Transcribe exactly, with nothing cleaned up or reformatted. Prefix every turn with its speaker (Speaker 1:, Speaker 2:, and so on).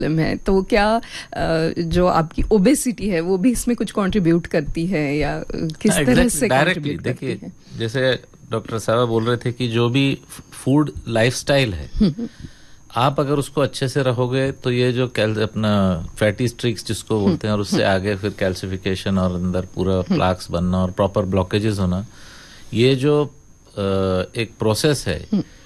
Speaker 1: है, तो क्या जो आपकी ओबेसिटी है वो भी इसमें कुछ कंट्रीब्यूट करती है या किस
Speaker 2: हाँ,
Speaker 1: तरह
Speaker 2: exactly,
Speaker 1: से
Speaker 2: डायरेक्टली
Speaker 1: कंट्रीब्यूट करती
Speaker 2: देखिए,
Speaker 1: है?
Speaker 2: जैसे डॉक्टर साहब बोल रहे थे कि जो भी फूड लाइफस्टाइल है, आप अगर उसको अच्छे से रहोगे तो ये जो कैल अपना फैटी स्ट्रिक्स जिसको बोलते हैं और उससे आगे फिर कैल्सिफिकेशन और अंदर पूरा प्लाक्स बनना और प्रॉपर ब्लॉकेजेस होना, ये जो एक प्रोसेस है